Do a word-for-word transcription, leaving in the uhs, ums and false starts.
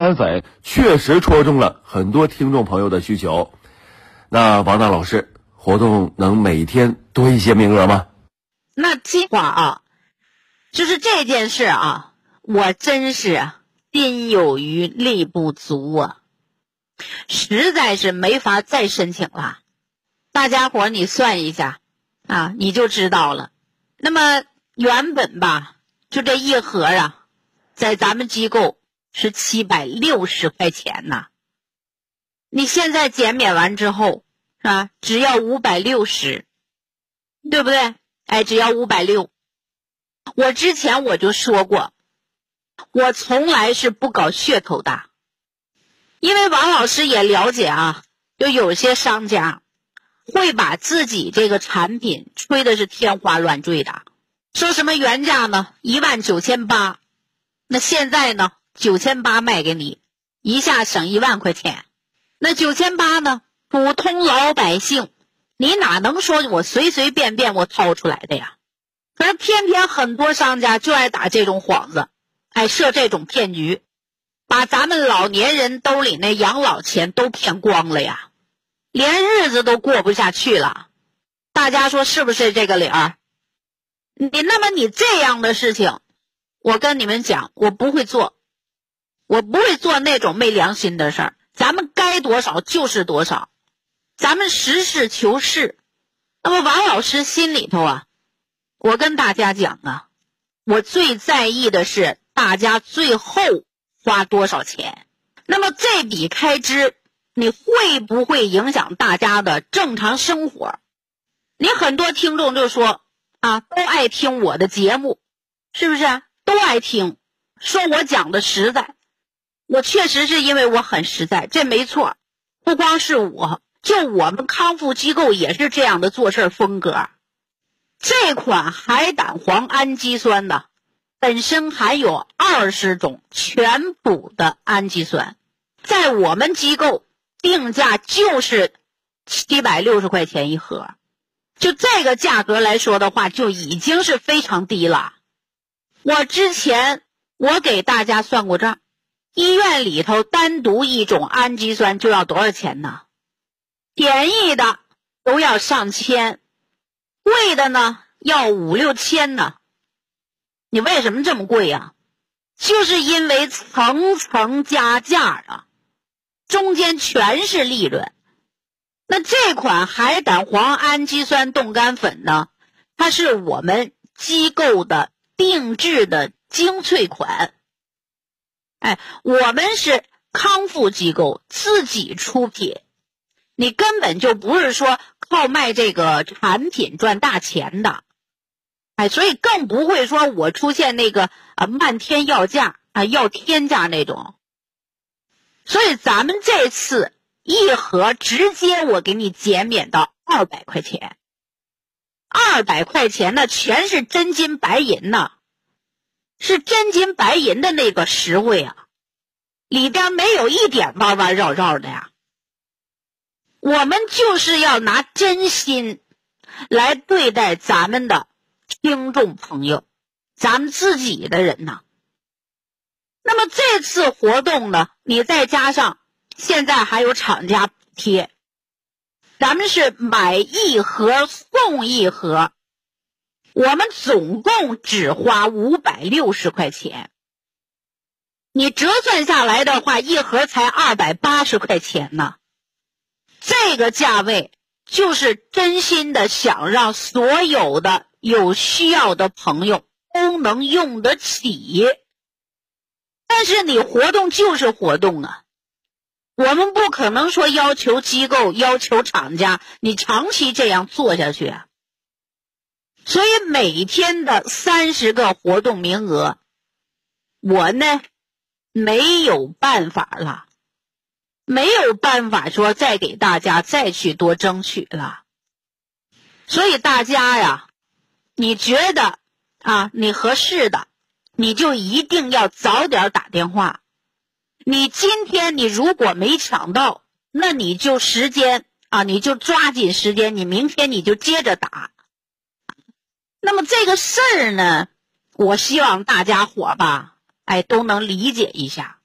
干粉确实戳中了很多听众朋友的需求。那王大老师，活动能每天多一些名额吗？ 那计划啊，就是这件事啊，我真是心有余力不足啊，实在是没法再申请了。大家伙你算一下啊，你就知道了。那么原本吧，就这一盒啊，在咱们机构是七百六十块钱呐。你现在减免完之后是吧，只要五百六十，对不对？哎，只要五百六。我之前我就说过，我从来是不搞噱头的，因为王老师也了解啊，就有些商家会把自己这个产品吹的是天花乱坠的，说什么原价呢一万九千八，那现在呢九千八卖给你，一下省一万块钱。那九千八呢，普通老百姓你哪能说我随随便便我掏出来的呀？可是偏偏很多商家就爱打这种幌子，爱设这种骗局，把咱们老年人兜里那养老钱都骗光了呀，连日子都过不下去了。大家说是不是这个理儿？你那么你这样的事情，我跟你们讲，我不会做，我不会做那种没良心的事儿。咱们该多少就是多少，咱们实事求是。那么王老师心里头啊，我跟大家讲啊，我最在意的是大家最后花多少钱。那么这笔开支你会不会影响大家的正常生活？你很多听众就说啊，都爱听我的节目，是不是啊？都爱听，说我讲的实在。我确实是因为我很实在，这没错。不光是我，就我们康复机构也是这样的做事风格。这款海胆黄氨基酸呢，本身含有二十种全补的氨基酸，在我们机构定价就是七百六十块钱一盒，就这个价格来说的话，就已经是非常低了。我之前我给大家算过账，医院里头单独一种氨基酸就要多少钱呢？便宜的都要上千，贵的呢要五六千呢。你为什么这么贵呀？就是因为层层加价啊，中间全是利润。那这款海胆黄氨基酸冻干粉呢，它是我们机构的定制的精粹款。哎，我们是康复机构自己出品，你根本就不是说靠卖这个产品赚大钱的。哎，所以更不会说我出现那个啊漫天要价啊要天价那种。所以咱们这次一盒直接我给你减免到二百块钱，二百块钱呢全是真金白银呐，是真金白银的那个实惠啊，里边没有一点弯弯绕绕的呀。我们就是要拿真心来对待咱们的听众朋友，咱们自己的人呐。那么这次活动呢，你再加上现在还有厂家补贴，咱们是买一盒送一盒，我们总共只花五百六十块钱。你折算下来的话，一盒才二百八十块钱呢。这个价位就是真心的想让所有的有需要的朋友都能用得起。但是你活动就是活动啊，我们不可能说要求机构要求厂家你长期这样做下去啊。所以每天的三十个活动名额，我呢没有办法了，没有办法说再给大家再去多争取了。所以大家呀，你觉得啊你合适的，你就一定要早点打电话。你今天你如果没抢到，那你就时间啊，你就抓紧时间，你明天你就接着打。那么这个事儿呢，我希望大家伙吧，哎，都能理解一下。